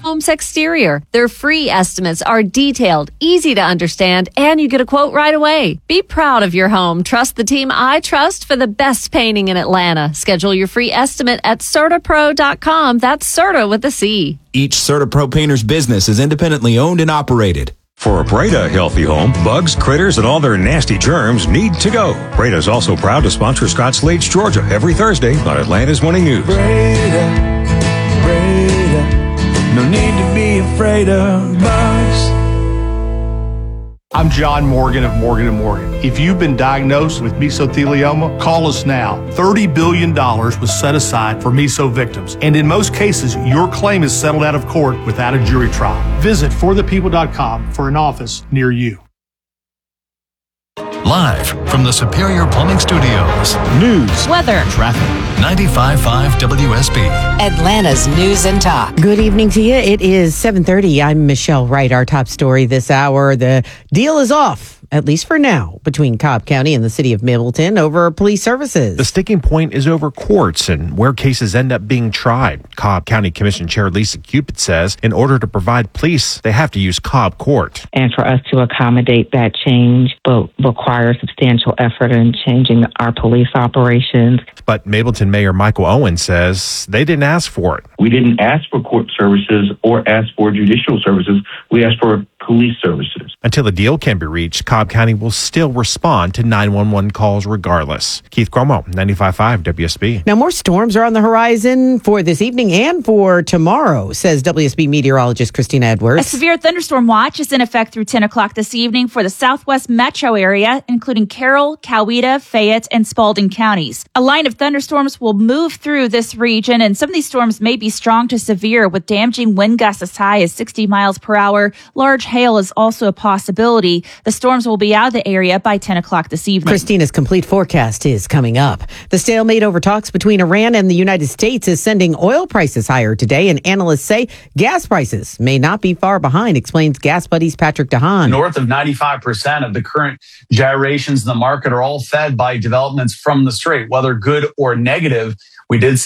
home's exterior. Their free estimates are detailed, easy to understand, and you get a quote right away. Be proud of your home. Trust the team I trust for the best painting in Atlanta. Schedule your free estimate at CertaPro.com. That's Certa with a C. Each CertaPro painter's business is independently owned and operated. For a Breda healthy home, bugs, critters, and all their nasty germs need to go. Breda is also proud to sponsor Scott Slade's Georgia every Thursday on Atlanta's Morning News. Breda, no need to be afraid of bugs. I'm John Morgan of Morgan & Morgan. If you've been diagnosed with mesothelioma, call us now. $30 billion was set aside for meso victims. And in most cases, your claim is settled out of court without a jury trial. Visit forthepeople.com for an office near you. Live from the Superior Plumbing Studios. News, weather, traffic. 95.5 WSB. Atlanta's News and Talk. Good evening to you. It is 7:30. I'm Michelle Wright. Our top story this hour. The deal is off, at least for now, between Cobb County and the city of Mableton over police services. The sticking point is over courts and where cases end up being tried. Cobb County Commission Chair Lisa Cupid says in order to provide police, they have to use Cobb Court. And for us to accommodate that change will require substantial effort in changing our police operations. But Mableton Mayor Michael Owen says they didn't ask for it. We didn't ask for court services or ask for judicial services. We asked for police services. Until a deal can be reached, Cobb County will still respond to 911 calls regardless. Keith Cuomo, 95.5 WSB. Now, more storms are on the horizon for this evening and for tomorrow, says WSB meteorologist Christina Edwards. A severe thunderstorm watch is in effect through 10 o'clock this evening for the southwest metro area, including Carroll, Coweta, Fayette, and Spalding counties. A line of thunderstorms will move through this region, and some of these storms may be strong to severe with damaging wind gusts as high as 60 miles per hour. Large hail is also a possibility. The storms will be out of the area by 10 o'clock this evening. Christina's complete forecast is coming up. The stalemate over talks between Iran and the United States is sending oil prices higher today, and analysts say gas prices may not be far behind, explains Gas Buddy's Patrick DeHaan. North of 95% of the current gyrations in the market are all fed by developments from the strait, whether good or negative. We did